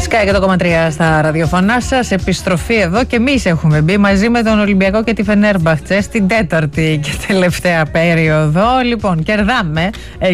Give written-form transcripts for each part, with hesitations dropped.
Sky 100,3 στα ραδιοφωνά σας. Επιστροφή εδώ και εμείς έχουμε μπει μαζί με τον Ολυμπιακό και τη Φενέρμπαχτσε στην τέταρτη και τελευταία περίοδο. Λοιπόν, κερδάμε 61-49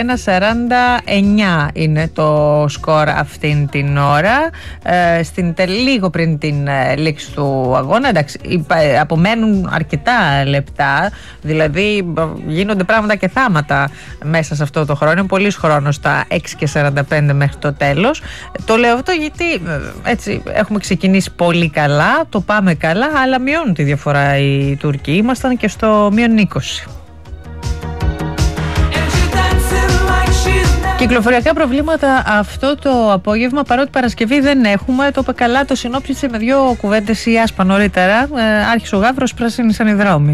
είναι το σκορ αυτήν την ώρα. Λίγο πριν την λήξη του αγώνα. Εντάξει, απομένουν αρκετά λεπτά. Δηλαδή γίνονται πράγματα και θάματα μέσα σε αυτό το χρόνο. Είναι πολύς χρόνος, τα 6:45 μέχρι το τέλος. Το λέω αυτό γιατί έτσι έχουμε ξεκινήσει πολύ καλά, το πάμε καλά, αλλά μειώνουν τη διαφορά οι Τούρκοι. Ήμασταν και στο -20. Κυκλοφοριακά προβλήματα αυτό το απόγευμα, παρότι Παρασκευή δεν έχουμε. Το είπε καλά, το συνόψισε με 2 κουβέντες η Άσπα νωρίτερα. Άρχισε ο γάβρος, πράσινησαν οι δρόμοι.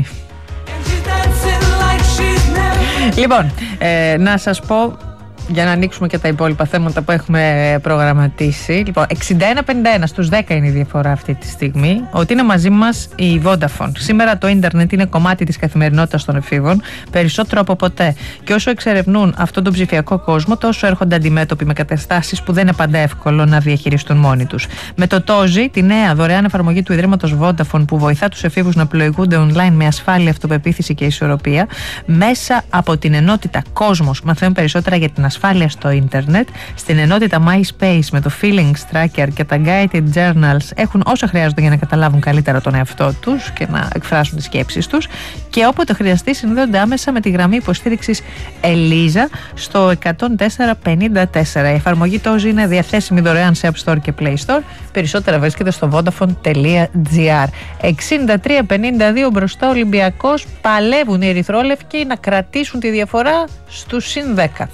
Λοιπόν, να σας πω, για να ανοίξουμε και τα υπόλοιπα θέματα που έχουμε προγραμματίσει. Λοιπόν, 61-51 στους 10 είναι η διαφορά αυτή τη στιγμή. Ότι είναι μαζί μας η Vodafone. Σήμερα το ίντερνετ είναι κομμάτι της καθημερινότητας των εφήβων, περισσότερο από ποτέ. Και όσο εξερευνούν αυτόν τον ψηφιακό κόσμο, τόσο έρχονται αντιμέτωποι με καταστάσεις που δεν είναι πάντα εύκολο να διαχειριστούν μόνοι τους. Με το Tozi, τη νέα δωρεάν εφαρμογή του Ιδρύματος Vodafone που βοηθά τους εφήβους να πλοηγούνται online με ασφάλεια, αυτοπεποίθηση και ισορροπία, μέσα από την ενότητα Κόσμος μαθαίνουν περισσότερα για την ασφάλεια στο ίντερνετ. Στην ενότητα MySpace με το Feelings Tracker και τα Guided Journals έχουν όσα χρειάζονται για να καταλάβουν καλύτερα τον εαυτό τους και να εκφράσουν τις σκέψεις τους, και όποτε χρειαστεί συνδέονται άμεσα με τη γραμμή υποστήριξης Ελίζα στο 10454. Η εφαρμογή Tozi είναι διαθέσιμη δωρεάν σε App Store και Play Store. Περισσότερα βρίσκεται στο vodafone.gr. 63-52 μπροστά Ολυμπιακός. Παλεύουν οι ερυθρόλευκοι να κρατήσουν τη διαφορά στους συν 10.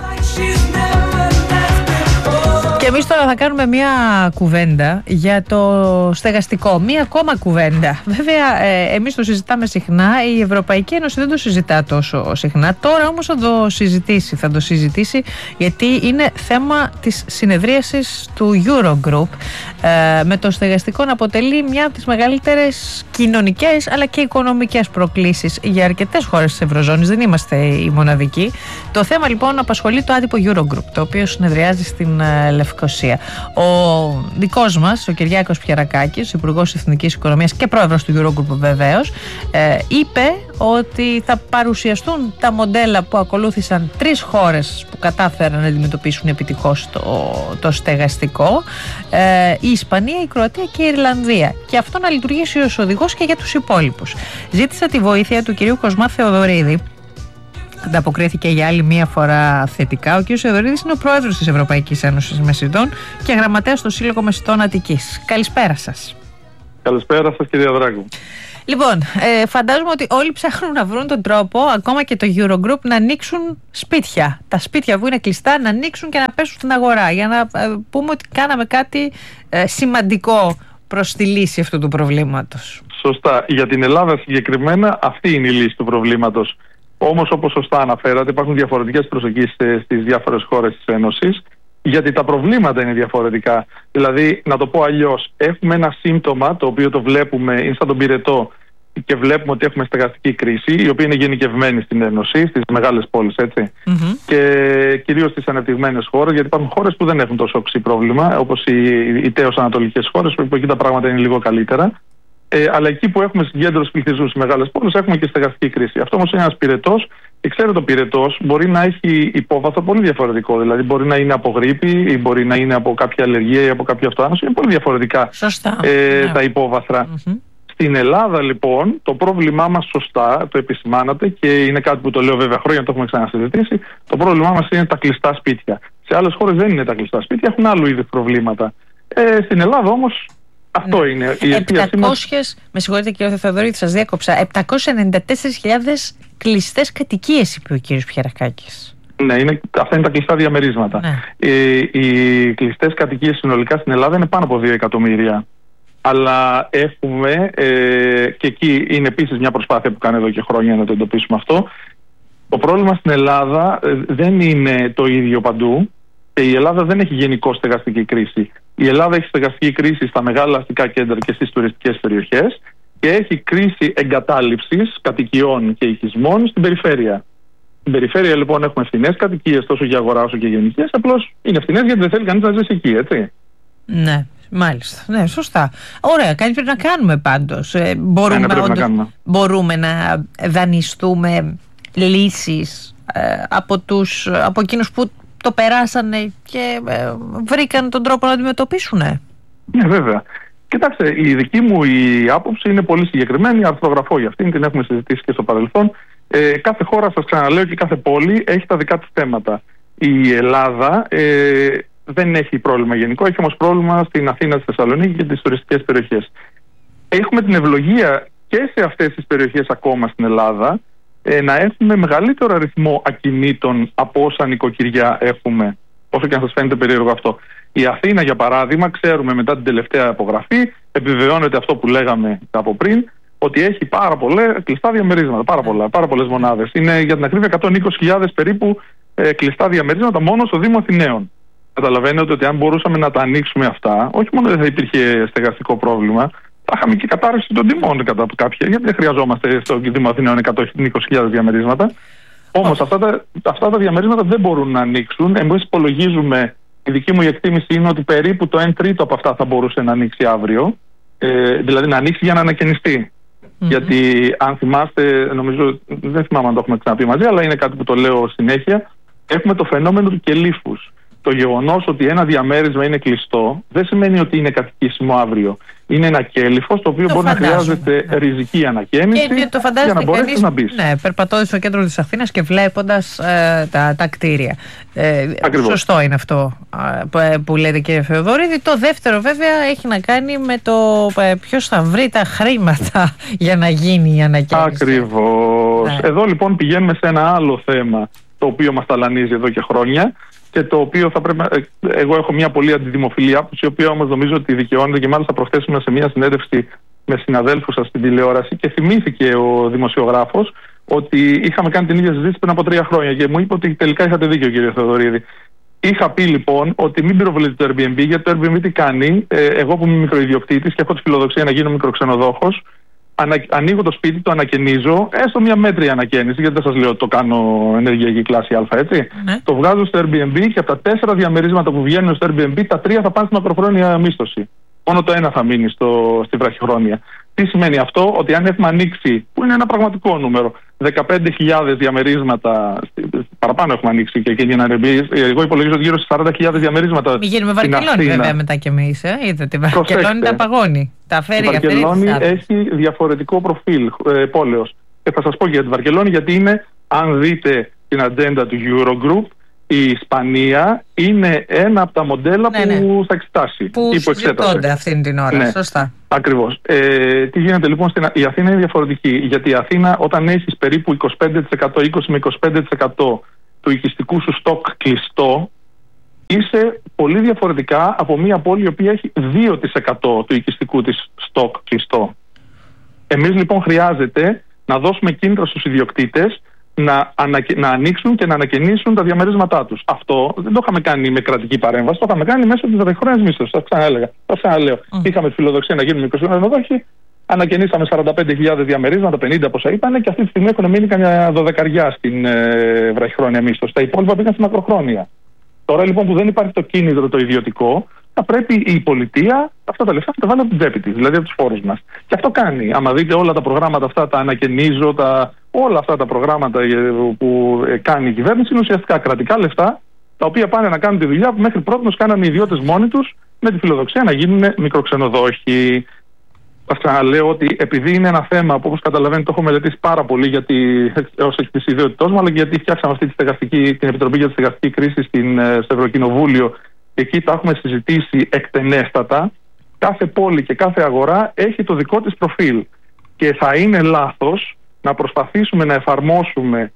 Και εμείς τώρα θα κάνουμε μια κουβέντα για το στεγαστικό. Μια ακόμα κουβέντα. Βέβαια, εμείς το συζητάμε συχνά. Η Ευρωπαϊκή Ένωση δεν το συζητά τόσο συχνά. Τώρα όμως θα το συζητήσει γιατί είναι θέμα της συνεδρίασης του Eurogroup, με το στεγαστικό να αποτελεί μια από τις μεγαλύτερες κοινωνικές αλλά και οικονομικές προκλήσεις για αρκετές χώρες της Ευρωζώνης. Δεν είμαστε οι μοναδικοί. Το θέμα λοιπόν απασχολεί το άτυπο Eurogroup, το οποίο συνεδριάζει στην Λευκοσία. Ο δικός μας, ο Κυριάκος Πιερακάκης, Υπουργός Εθνικής Οικονομίας και πρόεδρος του Eurogroup βεβαίως, είπε ότι θα παρουσιαστούν τα μοντέλα που ακολούθησαν 3 χώρες που κατάφεραν να αντιμετωπίσουν επιτυχώς το στεγαστικό, η Ισπανία, η Κροατία και η Ιρλανδία, και αυτό να λειτουργήσει ως οδηγός και για τους υπόλοιπους. Ζήτησα τη βοήθεια του κυρίου Κοσμά Θεοδωρίδη. Ανταποκρίθηκε για άλλη μία φορά θετικά. Ο κ. Θεοδωρίδης είναι ο πρόεδρος της Ευρωπαϊκής Ένωσης Μεσητών και γραμματέας στο Σύλλογο Μεσητών Αττικής. Καλησπέρα σας. Καλησπέρα σας, κυρία Δράγκου. Λοιπόν, φαντάζομαι ότι όλοι ψάχνουν να βρουν τον τρόπο, ακόμα και το Eurogroup, να ανοίξουν σπίτια. Τα σπίτια που είναι κλειστά να ανοίξουν και να πέσουν στην αγορά, για να πούμε ότι κάναμε κάτι σημαντικό προς τη λύση αυτού του προβλήματος. Σωστά. Για την Ελλάδα συγκεκριμένα αυτή είναι η λύση του προβλήματος. Όμως, όπως σωστά αναφέρατε, υπάρχουν διαφορετικές προσεγγίσεις στις διάφορες χώρες της Ένωσης, γιατί τα προβλήματα είναι διαφορετικά. Δηλαδή, να το πω αλλιώς, έχουμε ένα σύμπτωμα το οποίο το βλέπουμε, είναι σαν τον πυρετό, και βλέπουμε ότι έχουμε στεγαστική κρίση, η οποία είναι γενικευμένη στην Ένωση, στις μεγάλες πόλεις, έτσι. Και κυρίως στις ανεπτυγμένες χώρες, γιατί υπάρχουν χώρες που δεν έχουν τόσο οξύ πρόβλημα, όπως οι τέως ανατολικές χώρες, που εκεί τα πράγματα είναι λίγο καλύτερα. Αλλά εκεί που έχουμε συγκέντρωση πληθυσμού στις μεγάλες πόλεις, έχουμε και στεγαστική κρίση. Αυτό όμως είναι ένας πυρετός, και ξέρετε, ο πυρετός μπορεί να έχει υπόβαθρο πολύ διαφορετικό. Δηλαδή, μπορεί να είναι από γρίπη, ή μπορεί να είναι από κάποια αλλεργία ή από κάποια αυτοάνωση. Είναι πολύ διαφορετικά τα υπόβαθρα. Στην Ελλάδα, λοιπόν, το πρόβλημά μας, σωστά το επισημάνατε, και είναι κάτι που το λέω βέβαια χρόνια, το έχουμε ξανασυζητήσει. Το πρόβλημά μας είναι τα κλειστά σπίτια. Σε άλλες χώρες δεν είναι τα κλειστά σπίτια, έχουν άλλου είδους προβλήματα. Στην Ελλάδα όμως. Αυτό είναι. 700, με συγχωρείτε κύριε Θεοδωρίδη, σας διέκοψα, 794.000 κλειστές κατοικίες, είπε ο κύριος Πιερακάκης. Ναι, αυτά είναι τα κλειστά διαμερίσματα. Ναι. Οι κλειστές κατοικίες συνολικά στην Ελλάδα είναι πάνω από 2 εκατομμύρια. Αλλά έχουμε, και εκεί είναι επίσης μια προσπάθεια που κάνει εδώ και χρόνια να το εντοπίσουμε αυτό. Το πρόβλημα στην Ελλάδα δεν είναι το ίδιο παντού. Η Ελλάδα δεν έχει γενικώς στεγαστική κρίση. Η Ελλάδα έχει στεγαστική κρίση στα μεγάλα αστικά κέντρα και στις τουριστικές περιοχές, και έχει κρίση εγκατάλειψης κατοικιών και οικισμών στην περιφέρεια. Στην περιφέρεια λοιπόν έχουμε φθηνές κατοικίες τόσο για αγορά όσο και για νοικίες, απλώς είναι φθηνές γιατί δεν θέλει κανείς να ζήσει εκεί, έτσι. Ναι, μάλιστα. Ναι, σωστά. Ωραία, κάτι πρέπει να κάνουμε πάντως. Μπορούμε να δανειστούμε λύσεις από εκείνους που το περάσανε και βρήκαν τον τρόπο να αντιμετωπίσουν. Ναι, βέβαια. Κοιτάξτε, η δική μου η άποψη είναι πολύ συγκεκριμένη, αρθρογραφώ για αυτήν, την έχουμε συζητήσει και στο παρελθόν. Κάθε χώρα, σας ξαναλέω, και κάθε πόλη έχει τα δικά της θέματα. Η Ελλάδα δεν έχει πρόβλημα γενικό, έχει όμως πρόβλημα στην Αθήνα, στη Θεσσαλονίκη και τις τουριστικές περιοχές. Έχουμε την ευλογία και σε αυτές τις περιοχές ακόμα στην Ελλάδα να έχουμε μεγαλύτερο αριθμό ακινήτων από όσα νοικοκυριά έχουμε, όσο και αν σας φαίνεται περίεργο αυτό. Η Αθήνα, για παράδειγμα, ξέρουμε μετά την τελευταία απογραφή, επιβεβαιώνεται αυτό που λέγαμε από πριν, ότι έχει πάρα πολλά κλειστά διαμερίσματα. Πάρα πολλές μονάδες. Είναι για την ακρίβεια 120.000 περίπου κλειστά διαμερίσματα μόνο στο Δήμο Αθηναίων. Καταλαβαίνετε ότι αν μπορούσαμε να τα ανοίξουμε αυτά, όχι μόνο δεν θα υπήρχε στεγαστικό πρόβλημα, θα είχαμε και κατάρρευση των τιμών κατά κάποια, γιατί δεν χρειαζόμαστε στο Δήμο Αθηναίων 120.000 διαμερίσματα. Όμως αυτά τα διαμερίσματα δεν μπορούν να ανοίξουν. Εμείς υπολογίζουμε. Η δική μου εκτίμηση είναι ότι περίπου το 1/3 από αυτά θα μπορούσε να ανοίξει αύριο, δηλαδή να ανοίξει για να ανακαινιστεί. Γιατί αν θυμάστε, νομίζω, δεν θυμάμαι αν το έχουμε ξαναπεί μαζί, αλλά είναι κάτι που το λέω συνέχεια, έχουμε το φαινόμενο του κελύφους. Το γεγονός ότι ένα διαμέρισμα είναι κλειστό δεν σημαίνει ότι είναι κατοικήσιμο αύριο. Είναι ένα κέλυφος το οποίο μπορεί να χρειάζεται ριζική ανακαίνιση για να μπορέσει να μπει. Ναι, περπατώντας στο κέντρο της Αθήνας και βλέποντας τα κτίρια. Σωστό είναι αυτό που λέτε, κύριε Θεοδωρίδη. Το δεύτερο, βέβαια, έχει να κάνει με το ποιος θα βρει τα χρήματα για να γίνει η ανακαίνιση. Ακριβώς. Ναι. Εδώ λοιπόν πηγαίνουμε σε ένα άλλο θέμα το οποίο μας ταλανίζει εδώ και χρόνια. Και το οποίο θα πρέπει. Εγώ έχω μια πολύ αντιδημοφιλή άποψη, η οποία όμως νομίζω ότι δικαιώνεται, και μάλιστα προχθές ήμουν σε μια συνέντευξη με συναδέλφους σας στην τηλεόραση και θυμήθηκε ο δημοσιογράφος ότι είχαμε κάνει την ίδια συζήτηση πριν από 3 χρόνια και μου είπε ότι τελικά είχατε δίκιο, κύριε Θεοδωρίδη. Είχα πει λοιπόν ότι μην πυροβολείτε το Airbnb, γιατί το Airbnb τι κάνει. Εγώ που είμαι μικροϊδιοκτήτης και έχω τη φιλοδοξία να γίνω μικροξενοδόχος, ανοίγω το σπίτι, το ανακαινίζω, έστω μια μέτρια ανακαίνιση, γιατί δεν σας λέω ότι το κάνω ενεργειακή κλάση Α, έτσι. Ναι. Το βγάζω στο Airbnb και από τα 4 διαμερίσματα που βγαίνουν στο Airbnb, τα 3 θα πάνε στην μακροχρόνια μίσθωση. Μόνο το 1 θα μείνει στη βραχυχρόνια. Τι σημαίνει αυτό? Ότι αν έχουμε ανοίξει, που είναι ένα πραγματικό νούμερο, 15.000 διαμερίσματα, παραπάνω έχουμε ανοίξει και εκείνη ένα Airbnb, εγώ υπολογίζω ότι γύρω στις 40.000 διαμερίσματα. Μην γίνουμε Βαρκελόνη βέβαια μετά κι εμείς, είδατε, η Βαρκελόνη τα παγώνει. Η Βαρκελόνη έχει διαφορετικό προφίλ πόλεως. Και θα σας πω για τη Βαρκελόνη, γιατί είναι, αν δείτε την ατζέντα του Eurogroup, η Ισπανία είναι ένα από τα μοντέλα που θα εξετάσει. Που συζητώνται αυτήν την ώρα, ναι. Σωστά. Ακριβώς. Τι γίνεται λοιπόν η Αθήνα είναι διαφορετική, γιατί η Αθήνα, όταν έχεις περίπου 25%, 20 με 25% του οικιστικού σου στόκ κλειστό, είσαι πολύ διαφορετικά από μια πόλη η οποία έχει 2% του οικιστικού της στόκ κλειστό. Εμείς λοιπόν χρειάζεται να δώσουμε κίνητρα στους ιδιοκτήτες να ανοίξουν και να ανακαινήσουν τα διαμερίσματά τους. Αυτό δεν το είχαμε κάνει με κρατική παρέμβαση, το είχαμε κάνει μέσω της βραχυχρόνιας μίσθωσης. Το ξαναλέω. Είχαμε τη φιλοδοξία να γίνουμε μικροξενοδόχοι, ανακαινήσαμε 45.000 διαμερίσματα, 50 πόσα είπανε, και αυτή τη στιγμή έχουν μείνει καμιά 12 στην βραχυχρόνια μίσθωση. Τα υπόλοιπα πήγαν στη μακροχρόνια. Τώρα λοιπόν που δεν υπάρχει το κίνητρο το ιδιωτικό, θα πρέπει η πολιτεία αυτά τα λεφτά να τα βάλει από την τσέπη της, δηλαδή από τους φόρους μας. Και αυτό κάνει. Άμα δείτε όλα τα προγράμματα αυτά, τα ανακαινίζω, όλα αυτά τα προγράμματα που κάνει η κυβέρνηση, είναι ουσιαστικά κρατικά λεφτά, τα οποία πάνε να κάνουν τη δουλειά που μέχρι πρώτος κάνανε οι ιδιώτες μόνοι τους, με τη φιλοδοξία να γίνουν μικροξενοδόχοι. Θα ξαναλέω ότι επειδή είναι ένα θέμα που, όπως καταλαβαίνετε, το έχω μελετήσει πάρα πολύ, γιατί ως εκ της ιδιότητός μου, αλλά και γιατί φτιάξαμε αυτή την Επιτροπή για τη Στεγαστική Κρίση στο Ευρωκοινοβούλιο. Εκεί τα έχουμε συζητήσει εκτενέστατα. Κάθε πόλη και κάθε αγορά έχει το δικό της προφίλ. Και θα είναι λάθος να προσπαθήσουμε να εφαρμόσουμε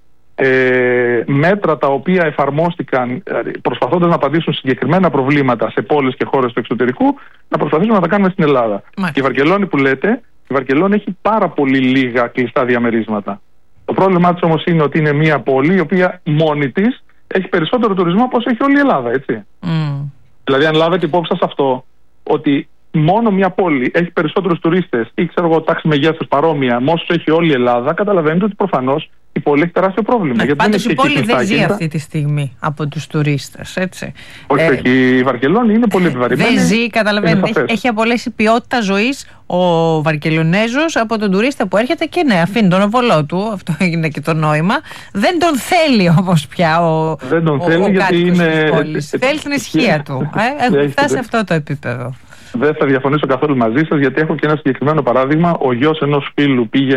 μέτρα τα οποία εφαρμόστηκαν προσπαθώντας να απαντήσουν συγκεκριμένα προβλήματα σε πόλεις και χώρες του εξωτερικού, να προσπαθήσουμε να τα κάνουμε στην Ελλάδα. Και η Βαρκελόνη που λέτε, η Βαρκελόνη έχει πάρα πολύ λίγα κλειστά διαμερίσματα. Το πρόβλημά της όμως είναι ότι είναι μια πόλη η οποία μόνη της έχει περισσότερο τουρισμό από όσο έχει όλη η Ελλάδα, έτσι. Δηλαδή, αν λάβετε υπόψη σας αυτό, ότι μόνο μια πόλη έχει περισσότερους τουρίστες ή ξέρω εγώ τάξη μεγέθους παρόμοια με όσους έχει όλη η Ελλάδα, καταλαβαίνετε ότι προφανώς η πόλη έχει τεράστιο πρόβλημα. Ναι, πάντως η πόλη δεν ζει αυτή τη στιγμή από τους τουρίστες, έτσι. Όχι, η Βαρκελόνη είναι πολύ επιβαρημένη. Δεν ζει, καταλαβαίνετε. Έχει απολέσει ποιότητα ζωής ο Βαρκελονέζος από τον τουρίστα που έρχεται και ναι, αφήνει τον οβολό του. Αυτό είναι και το νόημα. Δεν τον θέλει όμως πια ο κάτοικος της πόλης. Θέλει την ισχύα του. Έχουμε φτάσει σε αυτό το επίπεδο. Δεν θα διαφωνήσω καθόλου μαζί σας, γιατί έχω και ένα συγκεκριμένο παράδειγμα. Ο γιος ενός φίλου πήγε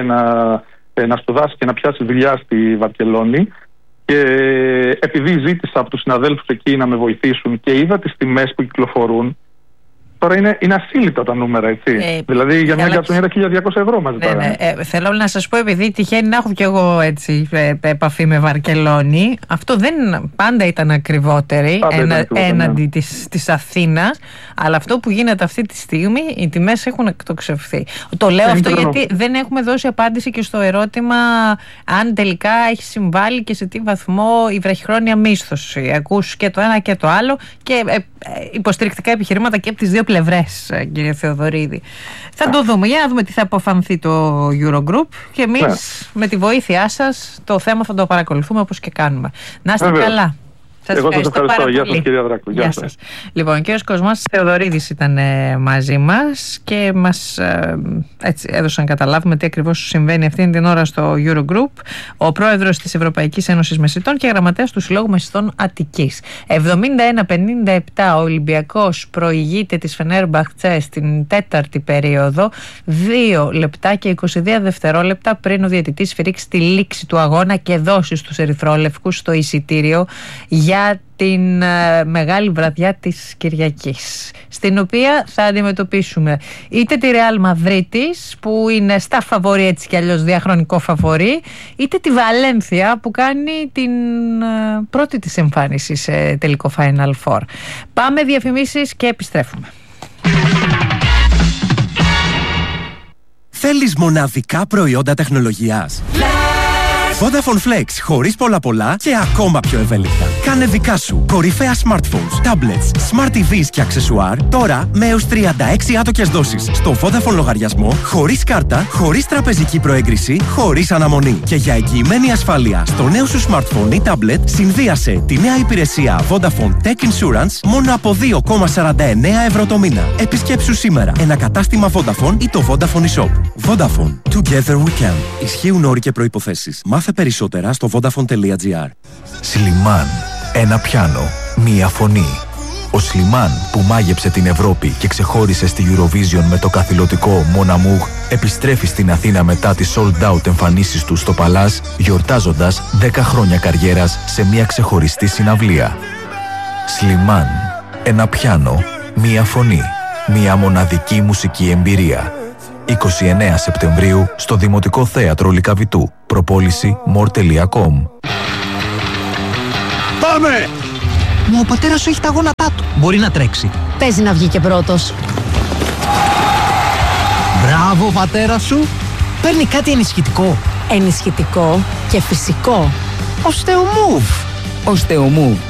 να σπουδάσει και να πιάσει δουλειά στη Βαρκελόνη, και επειδή ζήτησα από τους συναδέλφους εκεί να με βοηθήσουν και είδα τις τιμές που κυκλοφορούν, τώρα είναι ασύλληπτα τα νούμερα, έτσι. Δηλαδή για μια γκατσονιέρα 1.200 ευρώ μας ζητάνε. Θέλω να σας πω, επειδή τυχαίνει να έχω κι εγώ έτσι επαφή με Βαρκελόνη, αυτό δεν πάντα ήταν ακριβότερη έναντι της Αθήνας, αλλά αυτό που γίνεται αυτή τη στιγμή, οι τιμές έχουν εκτοξευθεί. Το λέω αυτό γιατί δεν έχουμε δώσει απάντηση και στο ερώτημα αν τελικά έχει συμβάλει και σε τι βαθμό η βραχυχρόνια μίσθωση. Ακούς και το ένα και το άλλο και υποστηρικτικά επιχειρήματα και από τις δύο πλευρές, κύριε Θεοδωρίδη. Θα το δούμε. Για να δούμε τι θα αποφανθεί το Eurogroup και εμείς με τη βοήθειά σας το θέμα θα το παρακολουθούμε όπως και κάνουμε. Να είστε καλά. Σας ευχαριστώ. Γεια σας, κυρία Δράκου. Γεια σας. Λοιπόν, ο κύριος Κοσμάς Θεοδωρίδης ήταν μαζί μας και μας έτσι έδωσαν να καταλάβουμε τι ακριβώς συμβαίνει αυτήν την ώρα στο Eurogroup. Ο πρόεδρος της Ευρωπαϊκής Ένωσης Μεσητών και γραμματέας του Συλλόγου Μεσητών Αττικής. 71-57 ο Ολυμπιακός προηγείται της Φενέρμπαχτσε στην τέταρτη περίοδο. 2 λεπτά και 22 δευτερόλεπτα πριν ο διαιτητής σφυρίξει τη λήξη του αγώνα και δώσει στους ερυθρόλευκους το εισιτήριο για την μεγάλη βραδιά της Κυριακής, στην οποία θα αντιμετωπίσουμε είτε τη Ρεάλ Μαδρίτης που είναι στα φαβορί έτσι κι αλλιώς διαχρονικό φαβορί, είτε τη Βαλένθια που κάνει την πρώτη της εμφάνιση σε τελικό Final Four. Πάμε διαφημίσεις και επιστρέφουμε. Θέλεις μοναδικά προϊόντα τεχνολογίας? Vodafone Flex, χωρίς πολλά και ακόμα πιο ευέλικτα. Κάνε δικά σου κορυφαία smartphones, tablets, smart TVs και αξεσουάρ τώρα με έως 36 άτοκες δόσεις στο Vodafone λογαριασμό, χωρίς κάρτα, χωρίς τραπεζική προέγκριση, χωρίς αναμονή. Και για εγγυημένη ασφάλεια στο νέο σου smartphone ή tablet, συνδύασε τη νέα υπηρεσία Vodafone Tech Insurance μόνο από 2,49 ευρώ το μήνα. Επισκέψου σήμερα ένα κατάστημα Vodafone ή το Vodafone eShop. Vodafone. Together we can. Ισχύουν όροι και προϋποθέσεις. Μάθε περισσότερα στο Vodafone.gr. Σλιμάν. Ένα πιάνο. Μία φωνή. Ο Σλιμάν που μάγεψε την Ευρώπη και ξεχώρισε στη Eurovision με το καθηλωτικό Mon Amour επιστρέφει στην Αθήνα μετά τις sold out εμφανίσεις του στο Παλάς, γιορτάζοντας 10 χρόνια καριέρας σε μια ξεχωριστή συναυλία. Σλιμάν. Ένα πιάνο. Μία φωνή. Μια μοναδική μουσική εμπειρία. 29 Σεπτεμβρίου στο Δημοτικό Θέατρο Λυκαβητού. Προπόληση more.com. Πάμε! Μα ο πατέρας σου έχει τα γόνατά του. Μπορεί να τρέξει. Παίζει να βγει και πρώτος. Μπράβο, πατέρα σου. Παίρνει κάτι ενισχυτικό. Ενισχυτικό και φυσικό. Οστεομούβ. Οστεομούβ.